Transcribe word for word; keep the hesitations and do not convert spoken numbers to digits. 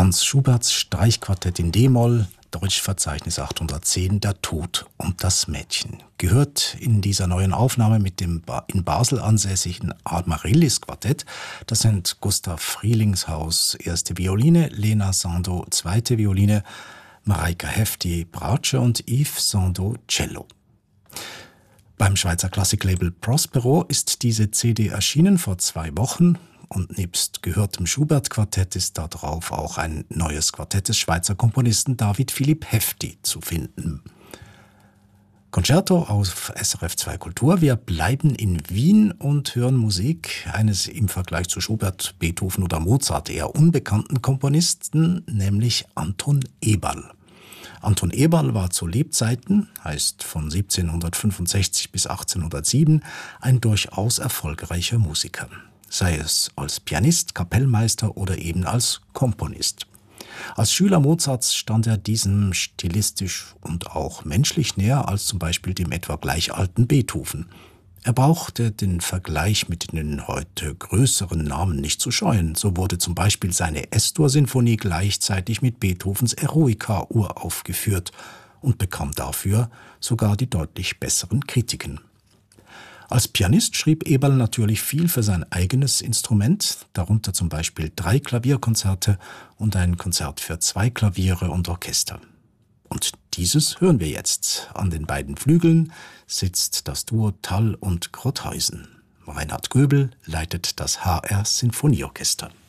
Franz Schuberts Streichquartett in D-Moll, Deutschverzeichnis achthundertzehn, Der Tod und das Mädchen. Gehört in dieser neuen Aufnahme mit dem in Basel ansässigen Amaryllis-Quartett. Das sind Gustav Frielingshaus erste Violine, Lena Sandow zweite Violine, Mareike Hefti Bratsche und Yves Sandow Cello. Beim Schweizer Klassiklabel Prospero ist diese C D erschienen vor zwei Wochen. Und nebst gehörtem Schubert-Quartett ist da drauf auch ein neues Quartett des Schweizer Komponisten David Philipp Hefti zu finden. Concerto auf S R F zwei Kultur. Wir bleiben in Wien und hören Musik eines im Vergleich zu Schubert, Beethoven oder Mozart eher unbekannten Komponisten, nämlich Anton Eberl. Anton Eberl war zu Lebzeiten, heißt von siebzehnhundertfünfundsechzig bis achtzehnhundertsieben, ein durchaus erfolgreicher Musiker. Sei es als Pianist, Kapellmeister oder eben als Komponist. Als Schüler Mozarts stand er diesem stilistisch und auch menschlich näher als zum Beispiel dem etwa gleich alten Beethoven. Er brauchte den Vergleich mit den heute größeren Namen nicht zu scheuen. So wurde zum Beispiel seine S-Dur-Sinfonie gleichzeitig mit Beethovens Eroica uraufgeführt und bekam dafür sogar die deutlich besseren Kritiken. Als Pianist schrieb Eberl natürlich viel für sein eigenes Instrument, darunter zum Beispiel drei Klavierkonzerte und ein Konzert für zwei Klaviere und Orchester. Und dieses hören wir jetzt. An den beiden Flügeln sitzt das Duo Thall und Grotthausen. Reinhard Göbel leitet das H R Sinfonieorchester.